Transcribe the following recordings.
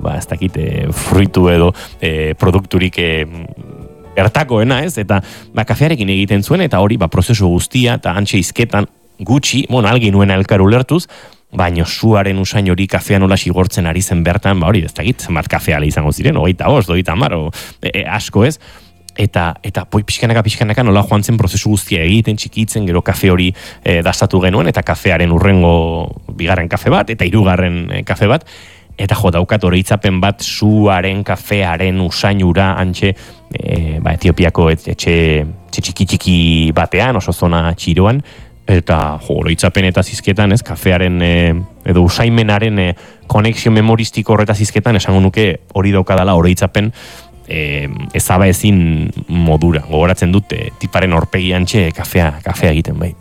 ez dakit, fruitu edo produkturik bertakoena, ez? Eta kafearekin egiten zuen, eta hori prozesu guztia, eta antxe izketan gutxi, algi nuena elkar ulertuz, baina suaren usain hori kafea nola sigortzen ari zen bertan, hori ez dakit, zenbat kafea izango ziren, 25, 30, asko ez, eta pixkanaka nola joan zen prozesu guztia egiten, txikitzen, gero kafe hori dastatu genuen, eta kafearen urrengo bigarren kafe bat, eta hirugarren kafe bat, eta daukat oroitzapen bat suaren, kafearen usainura antxe, Etiopiako etxe txiki batean, oso zona txiroan, eta oroitzapen eta zizketan, ez, kafearen edo usaimenaren konexio memoristiko horretaz zizketan, esango nuke hori daukadala oroitzapen ezaba ezin modura. Gogoratzen dut tiparen horpegi antxe kafea egiten, bai.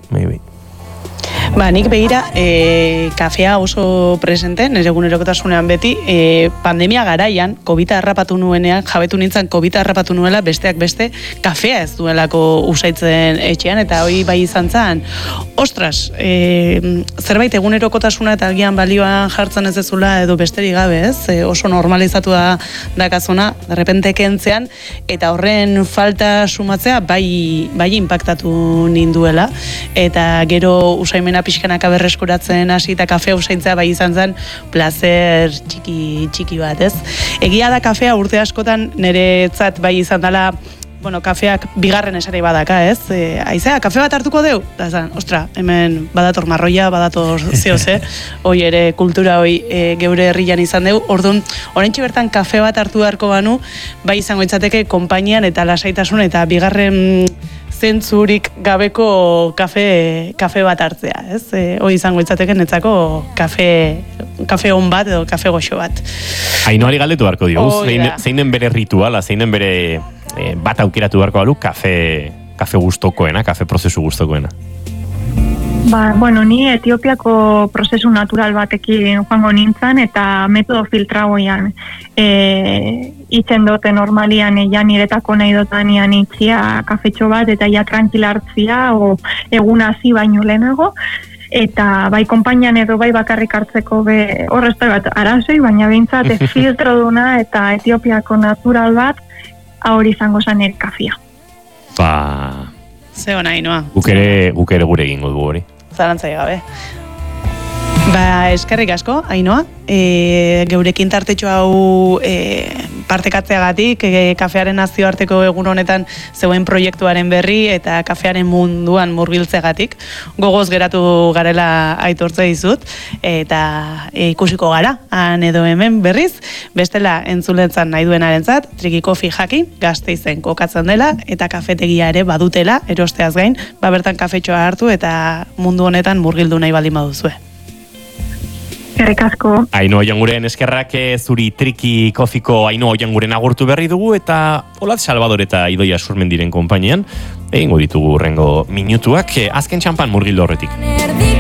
Nik begira, kafea oso presente, nire egunerokotasunean beti, pandemia garaian, COVID-a harrapatu nuenean, jabetu nintzen COVID-a harrapatu nuela, besteak beste, kafea ez duelako usaitzen etxean, eta hori bai izan zen, ostras, zerbait egunerokotasuna eta agian balioan jartzen ez ezula edo besterik gabe, ez? Oso normalizatu dakazuna, derrepente kentzean, eta horren falta sumatzea bai inpaktatu ninduela, eta gero usaimena pixkanaka berreskuratzen hasi eta kafea usaintzea bai izan zen placer txiki bat, ez? Egia da kafea urte askotan niretzat bai izan dela, kafeak bigarren esare badaka, ez? Aizea, kafe bat hartuko deu? Da zan, ostra, hemen badator marroia, badator zeoze, hoi ere kultura hoi geure herrian izan deu, orduan, oraintxe bertan kafe bat hartu beharko banu, bai izango itzateke konpainian eta lasaitasun eta bigarren zentzurik gabeko kafe bat hartzea, ez? Hoi izango itzateke netzako kafe on bat edo kafe goxo bat. Ainoari galdetu beharko diogu, zeinen bere rituala, zeinen bere bat aukeratu beharko balu kafe gustokoena, kafe prozesu gustokoena. Ni Etiopiako prozesu natural batekin joango nintzen eta metodo filtragoian itzen dute normalian ja niretako nahi dotanian itxia kafetxo bat eta ja tranquila hartzia o egun hasi baino lehenago eta bai konpainian edo bai bakarrik hartzeko horrezta bat arazoi, baina behintzat filtro duna eta Etiopiako natural bat hori izango zen kafia. Zeo nahi noa. Guk ere gure egingo dugu hori. Zarantzai gabe. Eskerrik asko, Ainoa. Geurekin tartetxo hau partekatzeagatik, kafearen nazioarteko egun honetan zeuen proiektuaren berri eta kafearen munduan murgiltzegatik. Gogoz geratu garela aitortze dizut eta ikusiko gara, han edo hemen berriz, bestela entzulentzan nahi duenarentzat, Triki Coffee Jaki, Gasteizen kokatzen dela eta kafetegia ere badutela, erosteaz gain, bertan kafetxoa hartu eta mundu honetan murgildu nahi baldin baduzue. Eskerrik asko. Ainoa Oianguren eskerrak zuri Triki Coffeeko Ainoa Oianguren agurtu berri dugu eta Olat Salvador eta Idoia Surmendiren konpainian egingo ditugu hurrengo minutuak azken txampan murgildu horretik.